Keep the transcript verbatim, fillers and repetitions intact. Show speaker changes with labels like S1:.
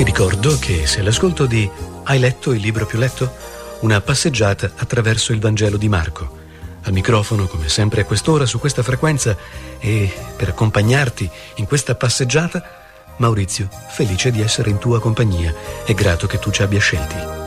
S1: Ti ricordo che sei all'ascolto di Hai letto il libro più letto? Una passeggiata attraverso il Vangelo di Marco. Al microfono, come sempre a quest'ora, su questa frequenza, e per accompagnarti in questa passeggiata, Maurizio, felice di essere in tua compagnia e grato che tu ci abbia scelti.